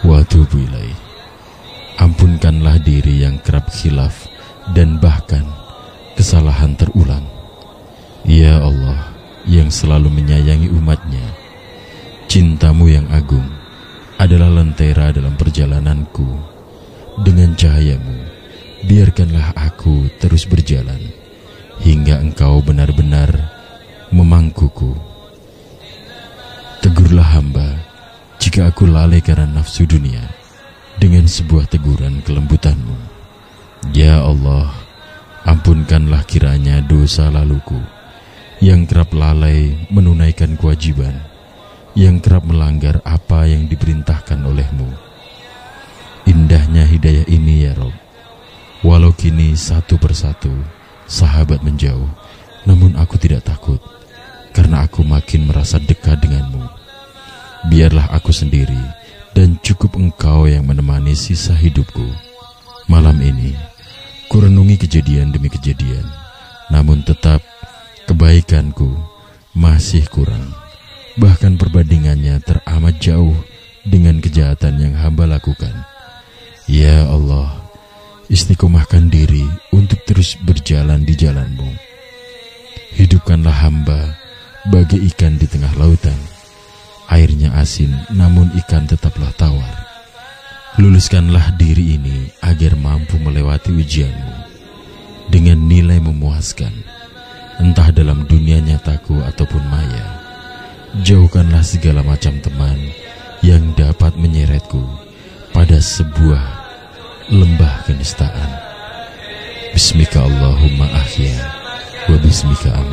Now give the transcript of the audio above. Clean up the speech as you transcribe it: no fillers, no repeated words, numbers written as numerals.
wa atubu ilaih. Ampunkanlah diri yang kerap khilaf dan bahkan kesalahan terulang. Ya Allah yang selalu menyayangi umatnya, cintamu yang agung adalah lentera dalam perjalananku. Dengan cahayamu, biarkanlah aku terus berjalan hingga engkau benar-benar memangkuku. Tegurlah hamba jika aku lalai karena nafsu dunia dengan sebuah teguran kelembutanmu. Ya Allah, ampunkanlah kiranya dosa laluku yang kerap lalai menunaikan kewajiban, yang kerap melanggar apa yang diperintahkan olehmu. Indahnya hidayah ini ya Rabb. Walau kini satu persatu sahabat menjauh, namun aku tidak takut karena aku makin merasa dekat denganmu. Biarlah aku sendiri dan cukup engkau yang menemani sisa hidupku. Malam ini kurenungi kejadian demi kejadian, namun tetap kebaikanku masih kurang. Bahkan perbandingannya teramat jauh dengan kejahatan yang hamba lakukan. Ya Allah, istiqomahkan diri untuk terus berjalan di jalan-Mu. Hidupkanlah hamba bagai ikan di tengah lautan. Airnya asin, namun ikan tetaplah tawar. Luluskanlah diri ini agar mampu melewati ujian-Mu dengan nilai memuaskan, entah dalam dunia nyataku ataupun maya. Jauhkanlah segala macam teman yang dapat menyeretku pada sebuah lembah kenistaan. Bismika Allahumma ahya wa bismika amin.